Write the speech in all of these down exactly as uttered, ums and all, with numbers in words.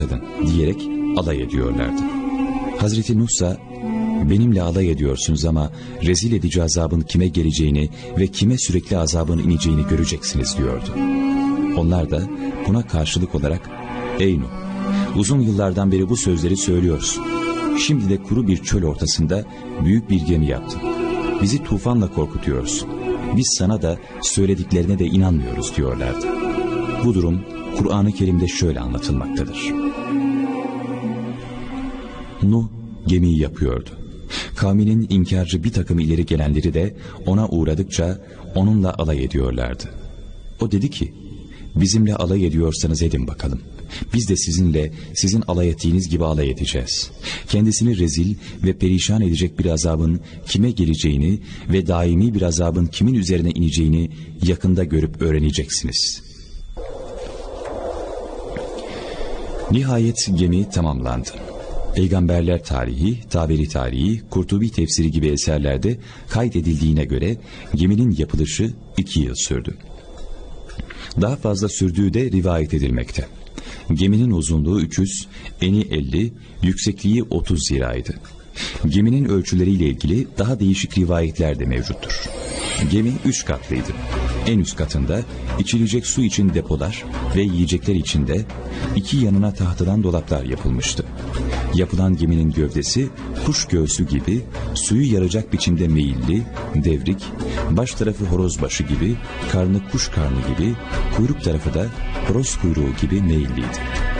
diyerek alay ediyorlardı. Hazreti Nuh ise benimle alay ediyorsunuz ama rezil edici azabın kime geleceğini ve kime sürekli azabın ineceğini göreceksiniz diyordu. Onlar da buna karşılık olarak ey Nuh, uzun yıllardan beri bu sözleri söylüyorsun. Şimdi de kuru bir çöl ortasında büyük bir gemi yaptın. Bizi tufanla korkutuyorsun. Biz sana da söylediklerine de inanmıyoruz diyorlardı. Bu durum Kur'an-ı Kerim'de şöyle anlatılmaktadır. Nuh gemiyi yapıyordu. Kavminin inkarcı bir takım ileri gelenleri de ona uğradıkça onunla alay ediyorlardı. O dedi ki, bizimle alay ediyorsanız edin bakalım. Biz de sizinle sizin alay ettiğiniz gibi alay edeceğiz. Kendisini rezil ve perişan edecek bir azabın kime geleceğini ve daimi bir azabın kimin üzerine ineceğini yakında görüp öğreneceksiniz. Nihayet gemi tamamlandı. Peygamberler tarihi, Taberi tarihi, Kurtubi tefsiri gibi eserlerde kaydedildiğine göre geminin yapılışı iki yıl sürdü. Daha fazla sürdüğü de rivayet edilmekte. Geminin uzunluğu üç yüz, eni elli, yüksekliği otuz ziraydı. Geminin ölçüleriyle ilgili daha değişik rivayetler de mevcuttur. Gemi üç katlıydı. En üst katında içilecek su için depolar ve yiyecekler için de iki yanına tahtadan dolaplar yapılmıştı. Yapılan geminin gövdesi kuş göğsü gibi suyu yaracak biçimde meyilli, devrik, baş tarafı horoz başı gibi, karnı kuş karnı gibi, kuyruk tarafı da horoz kuyruğu gibi meyilliydi.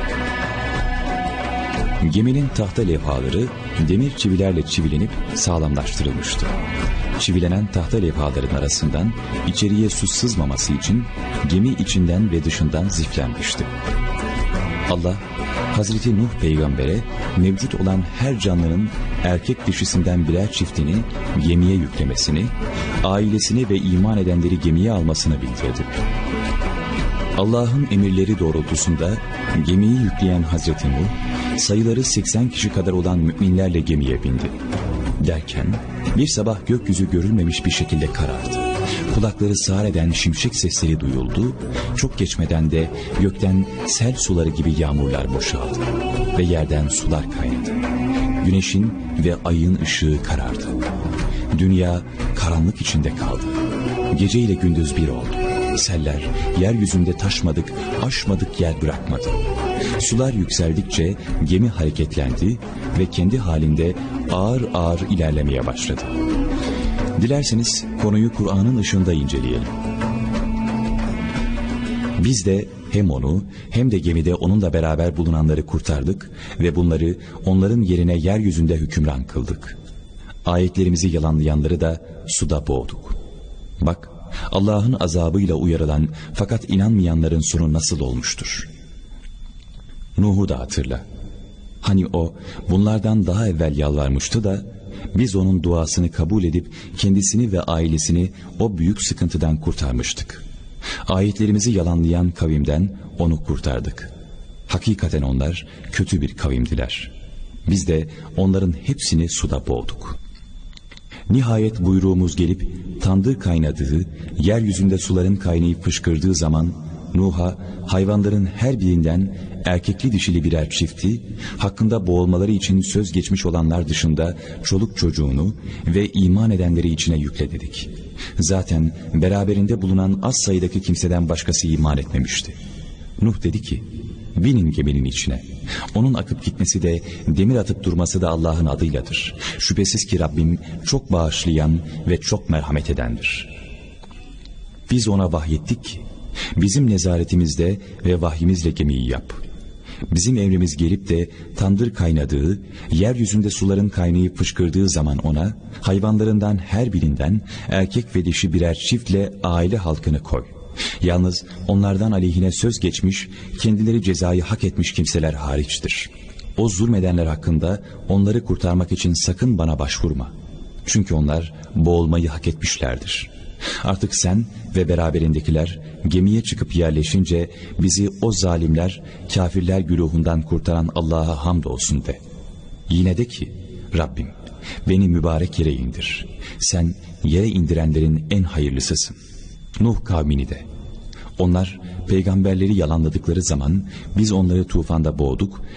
Geminin tahta levhaları demir çivilerle çivilenip sağlamlaştırılmıştı. Çivilenen tahta levhaların arasından içeriye su sızmaması için gemi içinden ve dışından ziflenmişti. Allah, Hazreti Nuh peygambere mevcut olan her canlının erkek dişisinden birer çiftini gemiye yüklemesini, ailesini ve iman edenleri gemiye almasını bildirdi. Allah'ın emirleri doğrultusunda gemiyi yükleyen Hazreti Nuh, sayıları seksen kişi kadar olan müminlerle gemiye bindi. Derken bir sabah gökyüzü görülmemiş bir şekilde karardı. Kulakları sağır eden şimşek sesleri duyuldu. Çok geçmeden de gökten sel suları gibi yağmurlar boşaldı ve yerden sular kaynadı. Güneşin ve ayın ışığı karardı. Dünya karanlık içinde kaldı. Gece ile gündüz bir oldu. Seller yeryüzünde taşmadık, aşmadık yer bırakmadı. Sular yükseldikçe gemi hareketlendi ve kendi halinde ağır ağır ilerlemeye başladı. Dilerseniz konuyu Kur'an'ın ışığında inceleyelim. Biz de hem onu hem de gemide onunla beraber bulunanları kurtardık ve bunları onların yerine yeryüzünde hükümran kıldık. Ayetlerimizi yalanlayanları da suda boğduk. Bak, Allah'ın azabıyla uyarılan fakat inanmayanların sonu nasıl olmuştur? Nuh'u da hatırla. Hani o bunlardan daha evvel yalvarmıştı da biz onun duasını kabul edip kendisini ve ailesini o büyük sıkıntıdan kurtarmıştık. Ayetlerimizi yalanlayan kavimden onu kurtardık. Hakikaten onlar kötü bir kavimdiler. Biz de onların hepsini suda boğduk. Nihayet buyruğumuz gelip tandır kaynadığı, yeryüzünde suların kaynayıp fışkırdığı zaman Nuh'a hayvanların her birinden erkekli dişili birer çifti, hakkında boğulmaları için söz geçmiş olanlar dışında çoluk çocuğunu ve iman edenleri içine yükle dedik. Zaten beraberinde bulunan az sayıdaki kimseden başkası iman etmemişti. Nuh dedi ki, binin geminin içine. Onun akıp gitmesi de demir atıp durması da Allah'ın adıyladır. Şüphesiz ki Rabbim çok bağışlayan ve çok merhamet edendir. Biz ona vahyettik ki, bizim nezaretimizde ve vahyimizle gemiyi yap. Bizim emrimiz gelip de tandır kaynadığı, yeryüzünde suların kaynayıp fışkırdığı zaman ona, hayvanlarından her birinden erkek ve dişi birer çiftle aile halkını koy. Yalnız onlardan aleyhine söz geçmiş, kendileri cezayı hak etmiş kimseler hariçtir. O zulmedenler hakkında onları kurtarmak için sakın bana başvurma. Çünkü onlar boğulmayı hak etmişlerdir. Artık sen ve beraberindekiler gemiye çıkıp yerleşince bizi o zalimler, kafirler güruhundan kurtaran Allah'a hamdolsun de. Yine de ki, Rabbim beni mübarek yere indir. Sen yere indirenlerin en hayırlısısın. Nuh kavmini de. Onlar peygamberleri yalanladıkları zaman biz onları tufanda boğduk